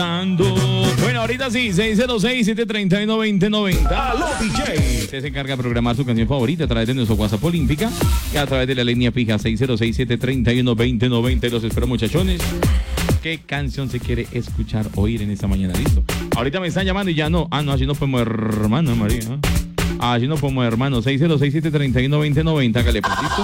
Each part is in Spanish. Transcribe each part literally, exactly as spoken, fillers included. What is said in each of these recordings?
Bueno, ahorita sí, seis cero seis, siete tres uno, dos cero nueve cero. Aló, D J. Usted se encarga de programar su canción favorita a través de nuestro WhatsApp Olímpica y a través de la línea fija seis cero seis, siete tres uno, dos cero nueve cero. Los espero, muchachones. ¿Qué canción se quiere escuchar, oír en esta mañana? Listo. Ahorita me están llamando y ya no. Ah, no, así no podemos, hermano, María. Ah, así no podemos, hermano. seis cero seis, siete tres uno, dos cero nueve cero. Hágale, pues, ¿listo?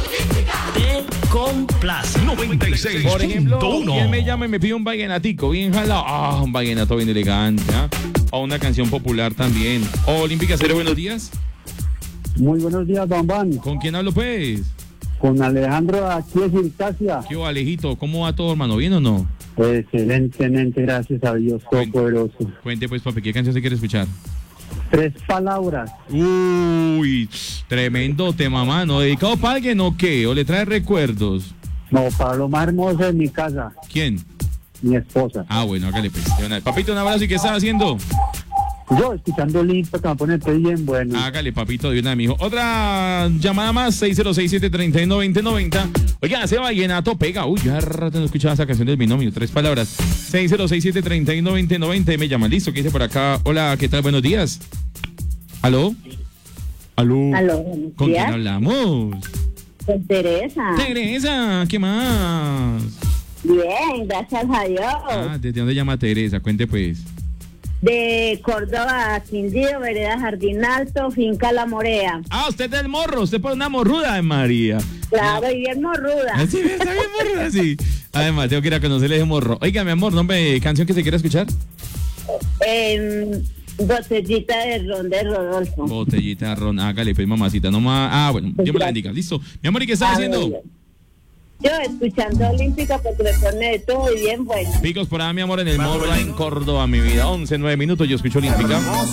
Con Plus noventa y seis punto uno. Por ejemplo, ¿quién me llama y me pide un vallenatico bien jalado? Ah, un vallenato bien elegante, ¿ah? O una canción popular también. Oh, Olímpica Cero, buenos días. Muy buenos días, Bambán. ¿Con quién hablo, pues? Con Alejandro aquí de Circasia. ¿Qué hubo, Alejito? ¿Cómo va todo, hermano? ¿Bien o no? Excelentemente, gracias a Dios Todopoderoso. Cuente, pues, papi, ¿qué canción se quiere escuchar? Tres palabras. Uy, tremendo tema, mano. ¿Dedicado para alguien o qué? ¿O le trae recuerdos? No, para lo más hermoso de mi casa, ¿Quién? mi esposa. Ah, bueno, hágale, pues. Papito, un abrazo. ¿Y qué estás haciendo? Yo escuchando limpio, que me pone bien bueno. Hágale, papito, de una de mi hijo. Otra llamada más, seis cero seis, siete tres uno, dos cero nueve cero. Oiga, ese vallenato pega. Uy, ya rato no escuchaba esa canción del binomio. Tres palabras. seis cero seis, siete tres uno, dos cero nueve cero. Me llaman. Listo, ¿qué dice por acá? Hola, ¿qué tal? Buenos días. ¿Aló? ¿Aló? Aló, ¿Con días. quién hablamos? Con Teresa. Teresa, ¿qué más? Bien, gracias a Dios. Ah, ¿desde dónde llama Teresa? Cuente, pues. De Córdoba, Quindío, Vereda Jardín Alto, Finca La Morea. Ah, usted es del morro. Usted pone una morruda de María. Claro, y bien morruda. Así, está bien morruda, sí. Además, tengo que ir a conocerle ese morro. Oiga, mi amor, ¿nombre canción que se quiera escuchar? Eh, botellita de ron de Rodolfo. Botellita de ron, hágale, pues, mamacita. No más. Ah, bueno, Dios me la bendiga. Listo. Mi amor, ¿y qué estás Ah, haciendo? bueno. Yo escuchando Olímpica porque me pone de todo y bien bueno. Picos por ahí, mi amor, en el morro en Córdoba, mi vida. once, nueve minutos, yo escucho Olímpica.